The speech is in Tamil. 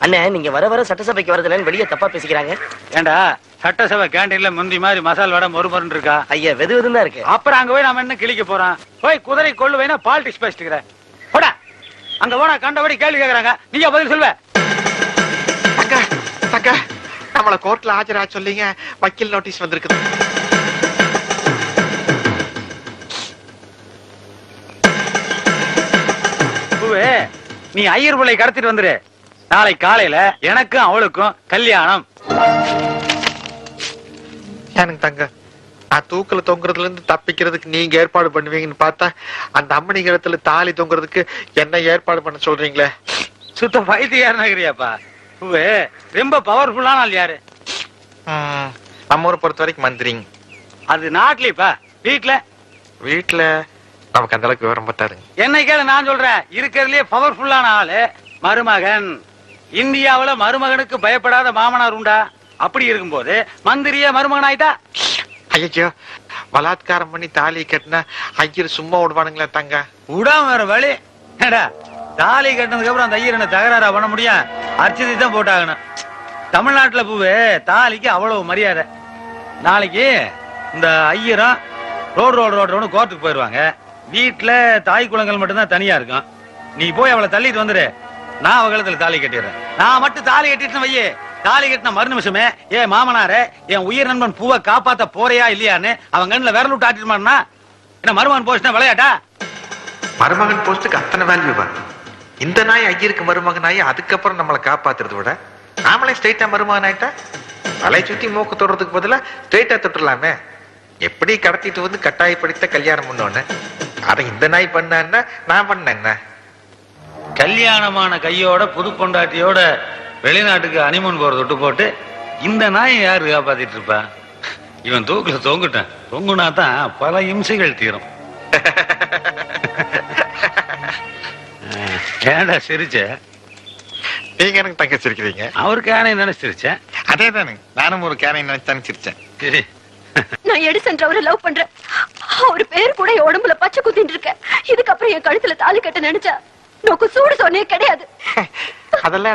அண்ணே, நீங்க வர வர சட்டசபைக்கு வரதுலன்னு வெளியே தப்பா பேசிக்கிறாங்க. ஏண்டா சட்டசபை கேண்டீன்ல முந்தி மாதிரி மசால் வடை மொறுமொருன்னு இருக்கா? ஐயா, வெது வெதுன்னு தான் இருக்கு. அப்புறம் அங்க போய் நாம என்ன கிளிக்க போறோம்? போய் குதிரை கொள்ளு வேணா பாலிடிக்ஸ் பேசிட்டு போடா. அங்க போனா கண்டபடி கேள்வி கேக்குறாங்க, நீங்க பதில் சொல்வ. நம்மள கோர்ட்ல ஆஜரா சொல்லிங்க, வக்கீல் நோட்டீஸ் வந்திருக்குது. நீ ஐயர் பிள்ளை கடத்திட்டு வந்துரு. நாளை காலையில எனக்கும் அவளுக்கும் கல்யாணம். எனக்கு தங்க, நான் தூக்கல தொங்குறதுல இருந்து தப்பிக்கிறதுக்கு நீங்க ஏற்பாடு பண்ணுவீங்கன்னு பார்த்தா, அந்த அம்மணி கிடத்துல தாலி தொங்குறதுக்கு என்ன ஏற்பாடு பண்ண சொல்றீங்களே? சுத்த பைத்தியார் நகரியாப்பா. ரொம்ப பவர்ஃபுல்லான ஆள் யாரு? நம்ம ஊரை பொறுத்த வரைக்கும் மந்திரிங்க. அது நாட்டிலேப்பா. வீட்டுல நமக்கு அந்த அளவுக்கு விவரம் பத்தாருங்க. என்னை கேளு, நான் சொல்றேன். இருக்கிறதுலயே பவர்ஃபுல்லான ஆளு மருமகன். இந்தியாவுல மருமகனுக்கு பயப்படாத மாமனார் உண்டா? அப்படி இருக்கும்போது மந்திரிய மருமகன் ஆயிட்டா. ஐயோ, பலாத்காரம் பண்ணி தாலி கட்டினா ஐயர் சும்மா விடுவானுங்களா தங்க? விடாம வேற வழி. தாலி கட்டினதுக்கு அப்புறம் அந்த ஐயர் என்ன தகராறா பண்ண முடியும்? அர்ச்சதி தான் போட்டாகணும். தமிழ்நாட்டுல பூவே தாலிக்கு அவ்வளவு மரியாதை. நாளைக்கு இந்த ஐயரும் ரோடு கோர்ட்டுக்கு போயிருவாங்க. வீட்டுல தாய் குளங்கள் மட்டும்தான் தனியா இருக்கும். நீ போய் அவளை தள்ளிட்டு வந்துரு. நான் அவ கழுத்துல தாலி கட்டிடுறேன். நான் மட்டும் தாலி கட்டிட்டு வையே. தாலி கட்டின மறு நிமிஷமே, ஏ மாமனாரே, என் உயிர் நண்பன் பூவை காப்பாத்த போறியா இல்லையான்னு அவன் கண்ணுல விரல் விட்டு ஆட்டிருமான்னா என்ன மருமகன் போஸ்ட்னா விளையாட்டா? மருமகன் போஸ்டுக்கு அத்தனை வேல்யூவா? இந்த நாய் ஐயருக்கு மருமகன் ஆகி அதுக்கப்புறம் நம்மளை காப்பாத்துறத விட நாமளே ஸ்ட்ரெயிட்டா மருமகன் ஆயிட்டா தலை சுத்தி மூக்கு தொடுறதுக்கு பதிலா ஸ்ட்ரெயிட்டா தொட்டுலாமே. எப்படி கடத்திட்டு வந்து கட்டாயப்படுத்த கல்யாணம் பண்ணோன்னு அதை இந்த நாய் பண்ண நான் பண்ண என்ன? கல்யாணமான கையோட புது பொண்டாட்டியோட வெளிநாட்டுக்கு அனிமன் போற தொட்டு போட்டு இந்த நாயை யாரு காப்பாத்திட்டு இருப்பா? இவன் தூக்குல தொங்குட்டான். தொங்குனா தான் பல இம்சைகள் தீரும். ஏண்டா சிரிச்ச? நீங்க எனக்கு தங்க சிரிக்கிறீங்க. அவர் கேனை நினைச்சு சிரிச்சேன். அதே தானே, நானும் ஒரு கேனை நினைச்சானு சிரிச்சேன். சரி, நான் எடுசென்ற அவரை லவ் பண்றேன். அவர் பேர் கூட என் உடம்புல பச்சை குத்திட்டு இருக்கேன். இதுக்கப்புறம் என் கழுத்துல தாலி கட்ட நினைச்சா நோக்கு சூடு சொன்னே கிடையாது. அதெல்லாம்